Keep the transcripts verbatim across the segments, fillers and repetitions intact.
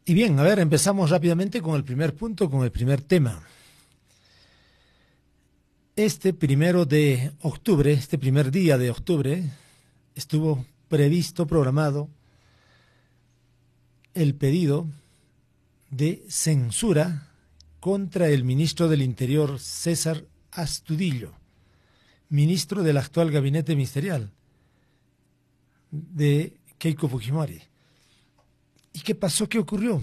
Y bien, a ver, empezamos rápidamente con el primer punto, con el primer tema. Este primero de octubre, este primer día de octubre, estuvo previsto, programado, el pedido de censura contra el ministro del Interior, César Astudillo, ministro del actual gabinete ministerial de Keiko Fujimori. ¿Y qué pasó? ¿Qué ocurrió?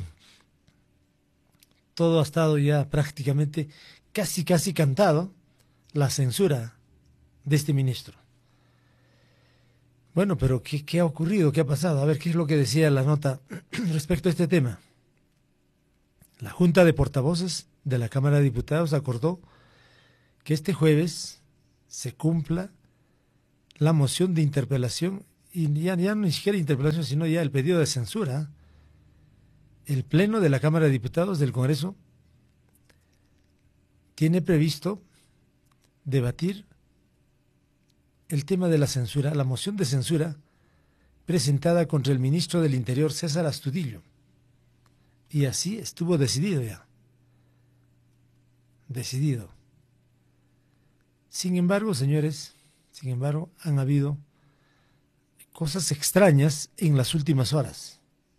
Todo ha estado ya prácticamente casi casi cantado, la censura de este ministro. Bueno, pero ¿qué, qué ha ocurrido? ¿Qué ha pasado? A ver, ¿qué es lo que decía la nota respecto a este tema? La Junta de Portavoces de la Cámara de Diputados acordó que este jueves se cumpla la moción de interpelación, y ya, ya no ni siquiera interpelación, sino ya el pedido de censura. El Pleno de la Cámara de Diputados del Congreso tiene previsto debatir el tema de la censura, la moción de censura presentada contra el ministro del Interior, César Astudillo. Y así estuvo decidido ya. Decidido. Sin embargo, señores, sin embargo, han habido cosas extrañas en las últimas horas.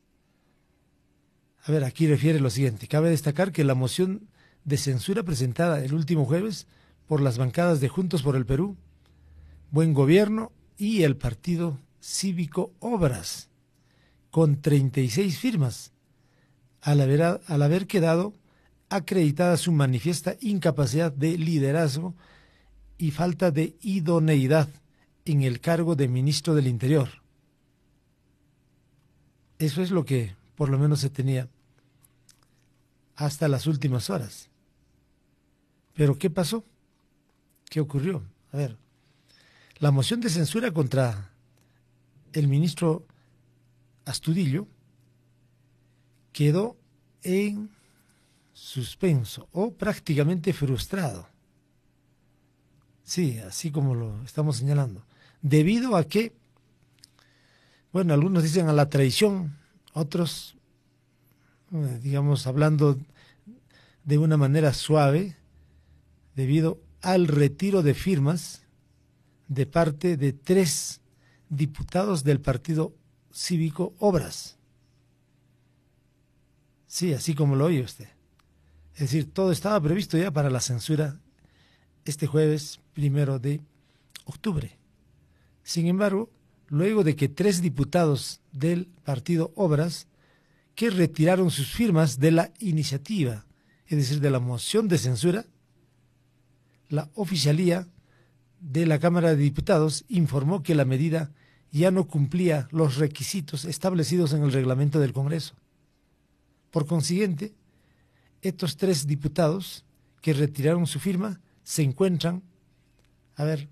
A ver, aquí refiere lo siguiente. Cabe destacar que la moción de censura presentada el último jueves por las bancadas de Juntos por el Perú, Buen Gobierno y el Partido Cívico Obras, con treinta y seis firmas, al haber, al haber quedado acreditada su manifiesta incapacidad de liderazgo y falta de idoneidad en el cargo de ministro del Interior. Eso es lo que por lo menos se tenía hasta las últimas horas. Pero ¿qué pasó? ¿Qué ocurrió? A ver, la moción de censura contra el ministro Astudillo quedó en suspenso o prácticamente frustrado. Sí, así como lo estamos señalando. Debido a que, bueno, algunos dicen a la traición, otros, digamos, hablando de una manera suave, debido al retiro de firmas de parte de tres diputados del Partido Cívico Obras. Sí, así como lo oye usted. Es decir, todo estaba previsto ya para la censura este jueves primero de octubre. Sin embargo, luego de que tres diputados del Partido Obras que retiraron sus firmas de la iniciativa, es decir, de la moción de censura, la oficialía de la Cámara de Diputados informó que la medida ya no cumplía los requisitos establecidos en el reglamento del Congreso. Por consiguiente, estos tres diputados que retiraron su firma se encuentran, a ver,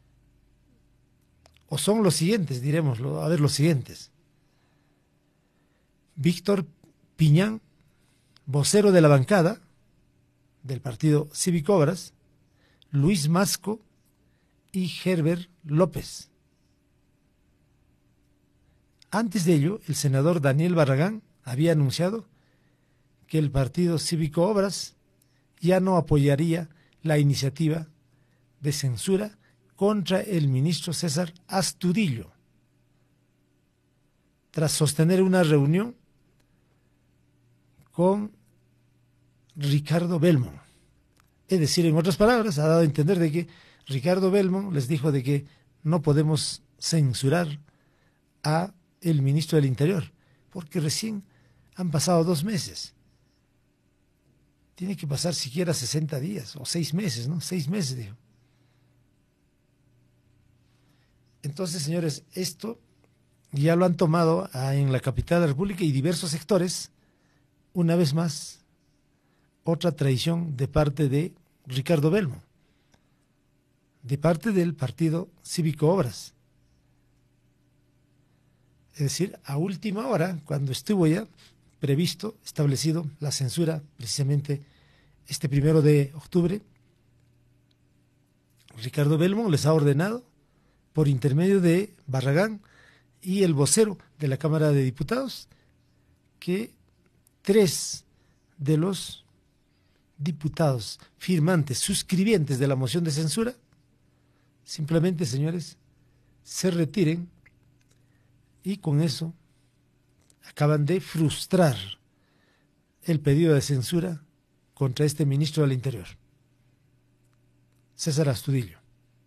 o son los siguientes, diremoslo, a ver, los siguientes. Víctor Piñán, vocero de la bancada del Partido Cívico Obras, Luis Masco y Herbert López. Antes de ello, el senador Daniel Barragán había anunciado que el Partido Cívico Obras ya no apoyaría la iniciativa de censura contra el ministro César Astudillo, tras sostener una reunión con Ricardo Belmont. Es decir, en otras palabras, ha dado a entender de que Ricardo Belmont les dijo de que no podemos censurar a el ministro del Interior, porque recién han pasado dos meses. Tiene que pasar siquiera sesenta días, o seis meses, ¿no? Seis meses, dijo. Entonces, señores, esto ya lo han tomado en la capital de la República y diversos sectores, una vez más, otra traición de parte de Ricardo Belmont, de parte del Partido Cívico Obras. Es decir, a última hora, cuando estuvo ya previsto, establecido la censura, precisamente este primero de octubre, Ricardo Belmont les ha ordenado, por intermedio de Barragán y el vocero de la Cámara de Diputados, que tres de los diputados firmantes, suscribientes de la moción de censura, simplemente, señores, se retiren y con eso acaban de frustrar el pedido de censura contra este ministro del Interior, César Astudillo.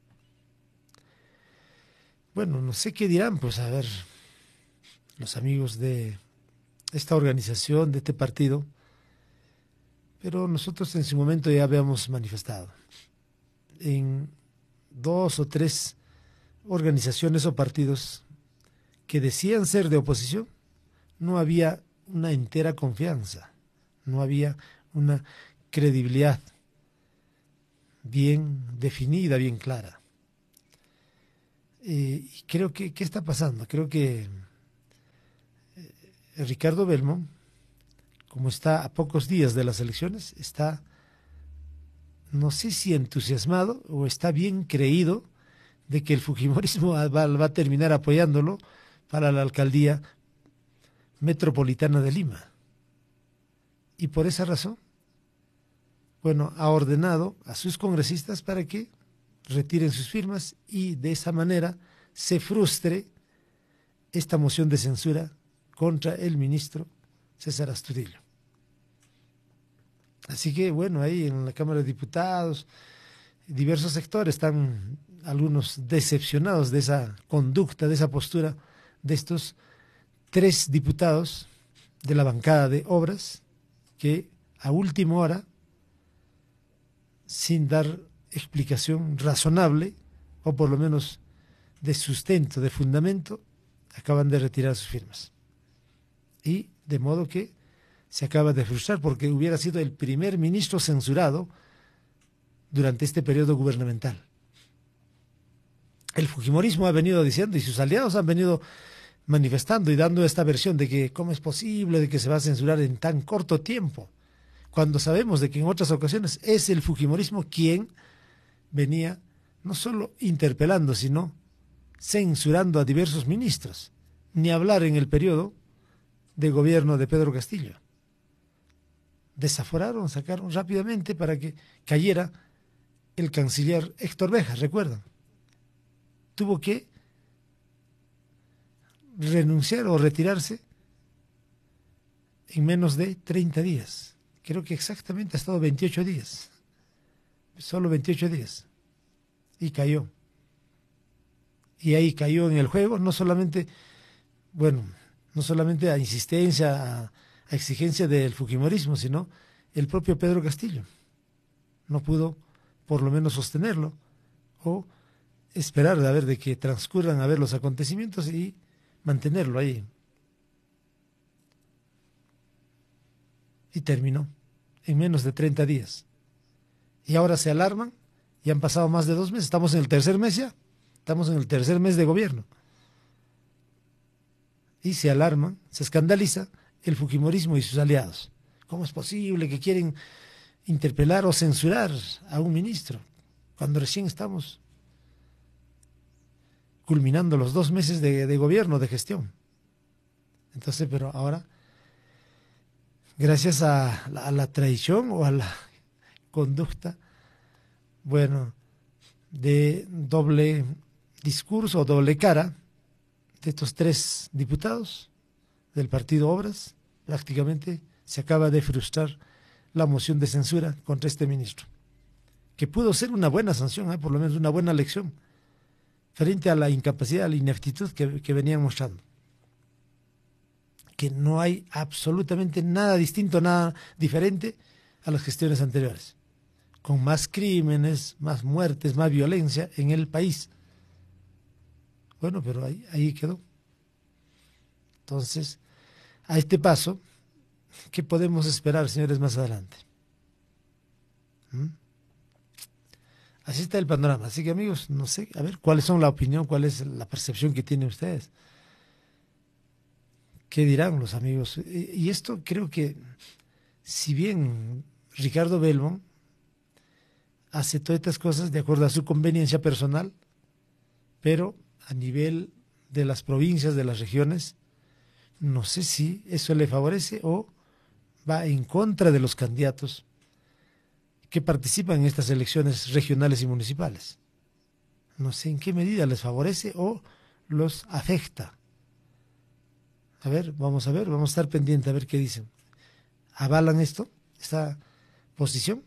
Bueno, no sé qué dirán, pues a ver, los amigos de esta organización, de este partido, pero nosotros en su momento ya habíamos manifestado. En dos o tres organizaciones o partidos que decían ser de oposición, no había una entera confianza, no había una credibilidad bien definida, bien clara. Eh, y creo que, ¿qué está pasando? Creo que eh, Ricardo Belmont, como está a pocos días de las elecciones, está, no sé si entusiasmado o está bien creído de que el fujimorismo va, va a terminar apoyándolo para la alcaldía metropolitana de Lima. Y por esa razón, bueno, ha ordenado a sus congresistas para que retiren sus firmas y de esa manera se frustre esta moción de censura contra el ministro César Astudillo. Así que, bueno, ahí en la Cámara de Diputados, diversos sectores están algunos decepcionados de esa conducta, de esa postura de estos tres diputados de la bancada de Obras que a última hora, sin dar explicación razonable o por lo menos de sustento, de fundamento, acaban de retirar sus firmas. Y de modo que se acaba de frustrar porque hubiera sido el primer ministro censurado durante este periodo gubernamental. El fujimorismo ha venido diciendo y sus aliados han venido manifestando y dando esta versión de que cómo es posible de que se va a censurar en tan corto tiempo, cuando sabemos de que en otras ocasiones es el fujimorismo quien venía no solo interpelando, sino censurando a diversos ministros, ni hablar en el periodo de gobierno de Pedro Castillo. Desaforaron, sacaron rápidamente para que cayera el canciller Héctor Béjar, ¿recuerdan? Tuvo que renunciar o retirarse en menos de treinta días. Creo que exactamente ha estado veintiocho días. Solo veintiocho días. Y cayó. Y ahí cayó en el juego, no solamente, bueno, no solamente a insistencia, a, a exigencia del fujimorismo, sino el propio Pedro Castillo. No pudo, por lo menos, sostenerlo o esperar a ver de que transcurran a ver los acontecimientos y mantenerlo ahí. Y terminó en menos de treinta días. Y ahora se alarman, y han pasado más de dos meses, estamos en el tercer mes ya, estamos en el tercer mes de gobierno. Y se alarman, se escandaliza el fujimorismo y sus aliados. ¿Cómo es posible que quieren interpelar o censurar a un ministro cuando recién estamos culminando los dos meses de, de gobierno, de gestión? Entonces, pero ahora, gracias a la, a la traición o a la conducta, bueno, de doble discurso o doble cara de estos tres diputados del Partido Obras, prácticamente se acaba de frustrar la moción de censura contra este ministro, que pudo ser una buena sanción, ¿eh? Por lo menos una buena lección, frente a la incapacidad, a la ineptitud que, que venían mostrando. Que no hay absolutamente nada distinto, nada diferente a las gestiones anteriores, con más crímenes, más muertes, más violencia en el país. Bueno, pero ahí, ahí quedó. Entonces, a este paso, ¿qué podemos esperar, señores, más adelante? ¿Mm? Así está el panorama. Así que, amigos, no sé, a ver, ¿cuáles son la opinión, cuál es la percepción que tienen ustedes? ¿Qué dirán los amigos? Y esto creo que, si bien Ricardo Belmont hace todas estas cosas de acuerdo a su conveniencia personal, pero a nivel de las provincias, de las regiones, no sé si eso le favorece o va en contra de los candidatos que participan en estas elecciones regionales y municipales. No sé en qué medida les favorece o los afecta. A ver, vamos a ver, vamos a estar pendientes a ver qué dicen. ¿Avalan esto, esta posición?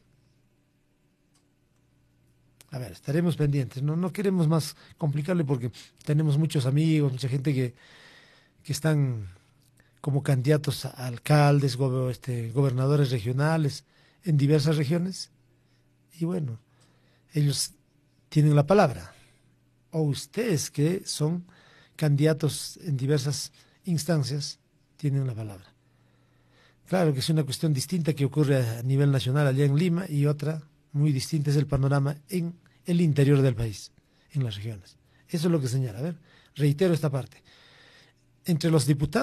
A ver, estaremos pendientes. No, no queremos más complicarle porque tenemos muchos amigos, mucha gente que, que están como candidatos a alcaldes, gobe- este, gobernadores regionales en diversas regiones. Y bueno, ellos tienen la palabra. O ustedes que son candidatos en diversas instancias tienen la palabra. Claro que es una cuestión distinta que ocurre a nivel nacional allá en Lima y otra muy distinta es el panorama en el interior del país, en las regiones. Eso es lo que señala. A ver, reitero esta parte. Entre los diputados